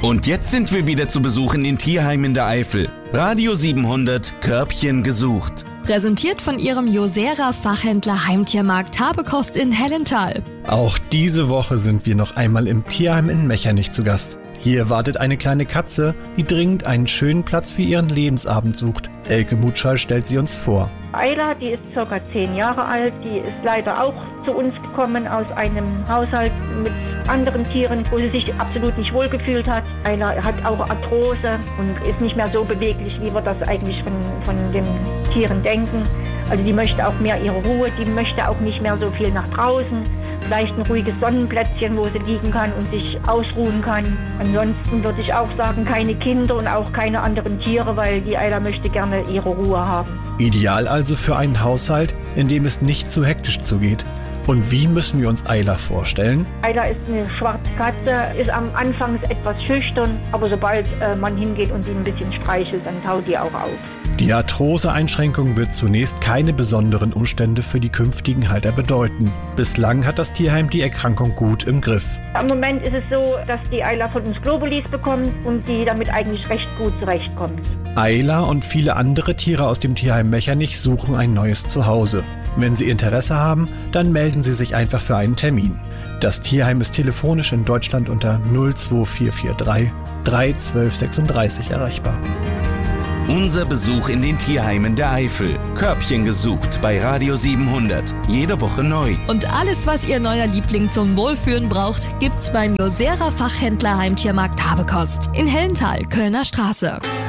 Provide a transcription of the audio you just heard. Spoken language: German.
Und jetzt sind wir wieder zu Besuch in den Tierheimen der Eifel. Radio 700, Körbchen gesucht. Präsentiert von ihrem Josera-Fachhändler Heimtiermarkt Habekost in Hellenthal. Auch diese Woche sind wir noch einmal im Tierheim in Mechernich zu Gast. Hier wartet eine kleine Katze, die dringend einen schönen Platz für ihren Lebensabend sucht. Elke Mutschall stellt sie uns vor. Ayla, die ist ca. 10 Jahre alt, die ist leider auch zu uns gekommen aus einem Haushalt mit anderen Tieren, wo sie sich absolut nicht wohlgefühlt hat. Ayla hat auch Arthrose und ist nicht mehr so beweglich, wie wir das eigentlich von den Tieren denken. Also die möchte auch mehr ihre Ruhe, die möchte auch nicht mehr so viel nach draußen. Vielleicht ein ruhiges Sonnenplätzchen, wo sie liegen kann und sich ausruhen kann. Ansonsten würde ich auch sagen, keine Kinder und auch keine anderen Tiere, weil die Ayla möchte gerne ihre Ruhe haben. Ideal also für einen Haushalt, in dem es nicht zu hektisch zugeht. Und wie müssen wir uns Ayla vorstellen? Ayla ist eine schwarze Katze, ist am Anfang etwas schüchtern, aber sobald man hingeht und sie ein bisschen streichelt, dann taut die auch auf. Die Arthrose-Einschränkung wird zunächst keine besonderen Umstände für die künftigen Halter bedeuten. Bislang hat das Tierheim die Erkrankung gut im Griff. Im Moment ist es so, dass die Ayla von uns Globulis bekommt und die damit eigentlich recht gut zurechtkommt. Ayla und viele andere Tiere aus dem Tierheim Mechernich suchen ein neues Zuhause. Wenn Sie Interesse haben, dann melden Sie sich einfach für einen Termin. Das Tierheim ist telefonisch in Deutschland unter 02443 31236 erreichbar. Unser Besuch in den Tierheimen der Eifel. Körbchen gesucht bei Radio 700. Jede Woche neu. Und alles, was Ihr neuer Liebling zum Wohlfühlen braucht, gibt's beim Josera Fachhändler Heimtiermarkt Habekost in Hellenthal, Kölner Straße.